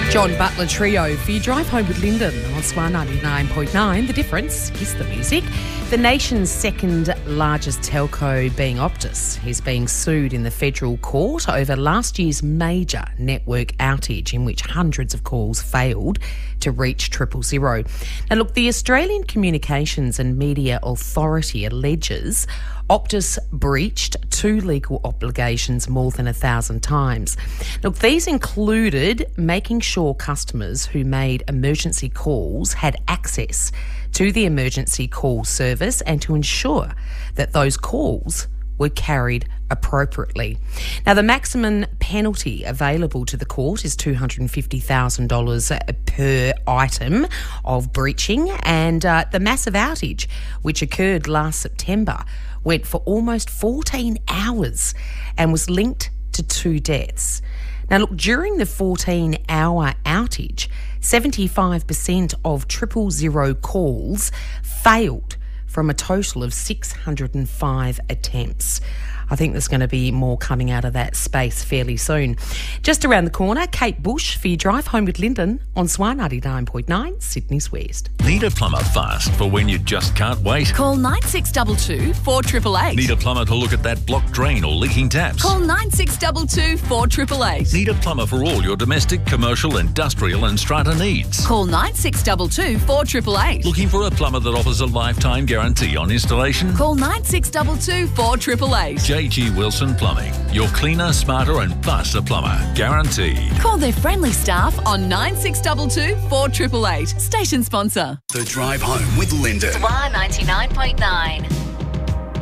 John Butler Trio for your drive home with Lyndon on Swan 99.9. The difference is the music. The nation's second largest telco being Optus is being sued in the federal court over last year's major network outage in which hundreds of calls failed to reach 000. Now look, the Australian Communications and Media Authority alleges Optus breached two legal obligations more than 1,000 times. Look, these included making sure customers who made emergency calls had access to the emergency call service and to ensure that those calls were carried appropriately. Now, the maximum penalty available to the court is $250,000 per item of breaching, and the massive outage, which occurred last September, went for almost 14 hours and was linked to 2 deaths. Now, look, during the 14-hour outage, 75% of 000 calls failed from a total of 605 attempts. I think there's going to be more coming out of that space fairly soon. Just around the corner, Kate Bush for your drive home with Lyndon on Swan 99.9, Sydney's West. Need a plumber fast for when you just can't wait? Call 9622 4888. Need a plumber to look at that blocked drain or leaking taps? Call 9622 4888. Need a plumber for all your domestic, commercial, industrial and strata needs? Call 9622 4888. Looking for a plumber that offers a lifetime guarantee on installation? Call 9622 4888. JG Wilson Plumbing. Your cleaner, smarter and faster plumber. Guaranteed. Call their friendly staff on 9622 4888. Station sponsor. The Drive Home with Lyndon. Swan 99.9.